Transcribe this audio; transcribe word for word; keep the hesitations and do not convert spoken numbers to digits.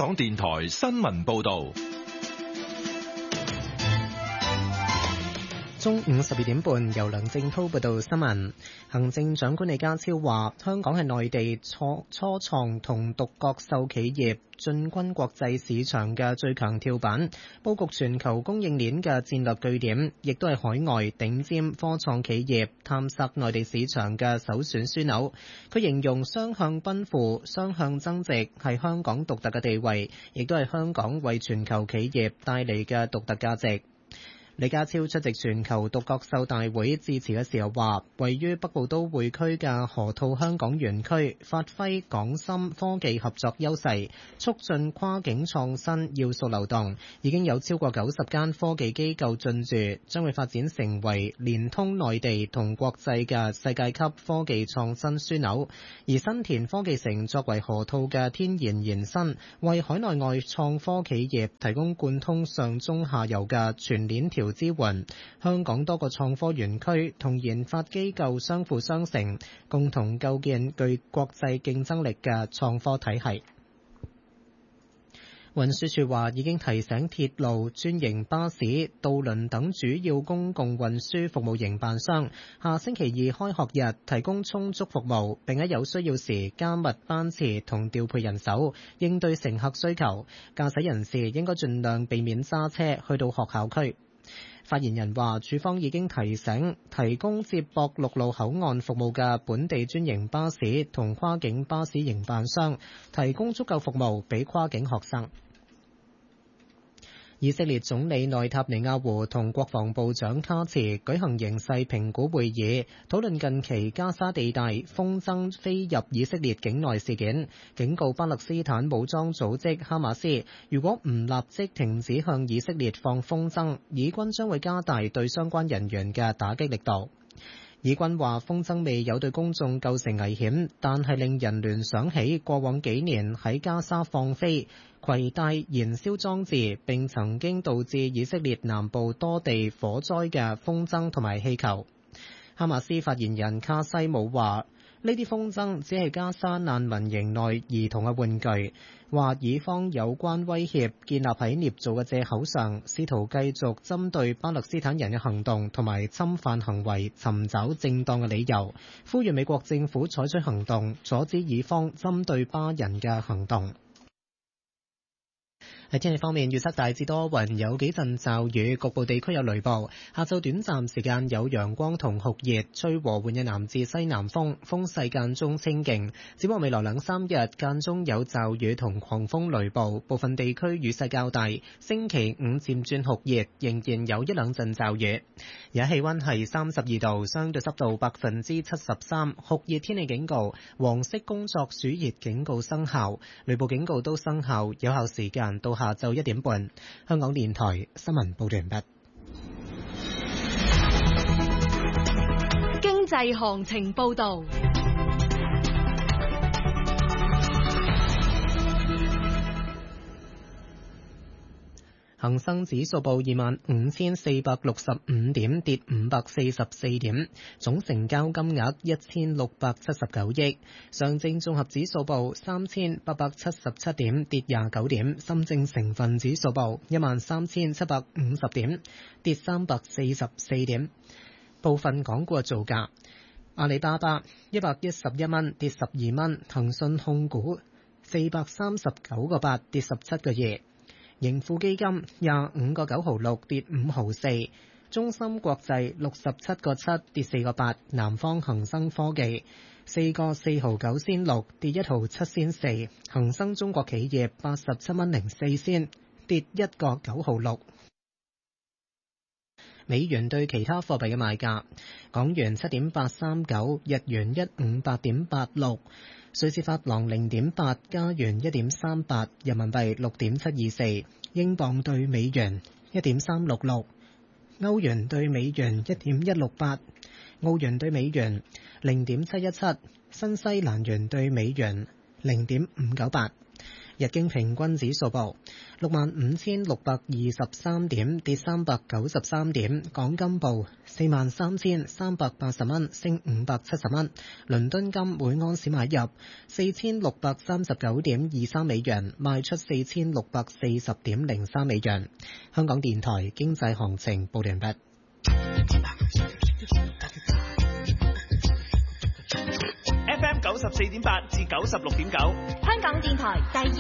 港電台新聞報道。 中午十二點半，由梁正滔報道新聞。行政長官李家超話，香港係內地初初創同獨角獸企業進軍國際市場嘅最強跳板，佈局全球供應鏈嘅戰略據點，亦都係海外頂尖科創企業探索內地市場嘅首選樞紐。佢形容雙向奔赴、雙向增值係香港獨特嘅地位，亦都係香港為全球企業帶嚟嘅獨特價值。李家超出席全球獨角獸大會致辭嘅時候話，位於北部都會區嘅河套香港園區發揮港深科技合作優勢，促進跨境創新要素流動，已經有超過九十間科技機構進駐，將會發展成為連通內地同國際嘅世界級科技創新樞紐。而新田科技城作為河套嘅天然延伸，為海內外創科企業提供貫通上中下游嘅全鏈條支援。香港多個創科園區同研發機構相輔相成，共同構建具國際競爭力嘅創科體系。運輸署話已經提醒鐵路、專營巴士、渡輪等主要公共運輸服務營辦商，下星期二開學日提供充足服務，並喺有需要時加密班次同調配人手，應對乘客需求。駕駛人士應該盡量避免揸車去到學校區。發言人話，署方已經提醒提供接駁陸路口岸服務嘅本地專營巴士同跨境巴士營辦商，提供足夠服務俾跨境學生。以色列總理內塔尼亞胡同國防部長卡茨舉行形勢評估會議，討論近期加沙地帶風箏飛入以色列境內事件，警告巴勒斯坦武裝組織哈馬斯，如果唔立即停止向以色列放風箏，以軍將會加大對相關人員嘅打擊力度。以軍話風箏未有對公眾構成危險，但係令人聯想起過往幾年喺加沙放飛攜帶燃燒裝置並曾經導致以色列南部多地火災嘅風箏同埋氣球。哈馬斯發言人卡西姆話，呢啲風箏只係加沙難民營內兒童嘅玩具，話以方有關威脅建立喺捏造嘅藉口上，試圖繼續針對巴勒斯坦人嘅行動同埋侵犯行為尋找正當嘅理由，呼籲美國政府採取行動，阻止以方針對巴人嘅行動。喺天氣方面，預測大致多雲，有幾陣驟雨，局部地區有雷暴。下晝短暫時間有陽光同酷熱，吹和緩嘅南至西南風，風勢間中清勁。展望未來兩三日，間中有驟雨同狂風雷暴，部分地區雨勢較大。星期五漸轉酷熱，仍然有一兩陣驟雨。而家氣溫係三十二度，相對濕度百分之七十三，酷熱天氣警告、黃色工作暑熱警告生效，雷暴警告都生效，有效時間到下晝一點半。香港電台新聞報道完畢。 經濟行情報道。 恒生指數報二萬五千四百六十五點，跌五百四十四點，總成交金額一千六百七十九億。上證綜合指數報三千八百七十七點，跌廿九點。深證成分指數報一萬三千七百五十點，跌三百四十四點。部分港股嘅造價：阿里巴巴一百一十一蚊，跌十二蚊；騰訊控股四百三十九個八，跌十七個二。盈富基金廿五個九毫六，跌五毫四；中芯國際六十七個七，跌四個八；南方恒生科技四個四毫九仙六，跌一毫七仙四；恒生中國企業八十七蚊零四仙，跌一個九毫六。美元對其他貨幣嘅賣價：港元七點八三九，日元一五八點八六。瑞士法郎零點八，加元一點三八，人民幣六點七二四，英鎊對美元一點三六六，歐元對美元一點一六八，澳元對美元零點七一七，新西蘭元對美元零點五九八。 日經平均指數報六萬五千六百二十三點，跌三百九十三點。港金報四萬三千三百八十蚊，升五百七十蚊。倫敦金每盎司買入四千六百三十九點二三美元，賣出四千六百四十點零三美元。香港電台經濟行情報完畢。 F M 九十四點八至九十六點九， 香港電台第二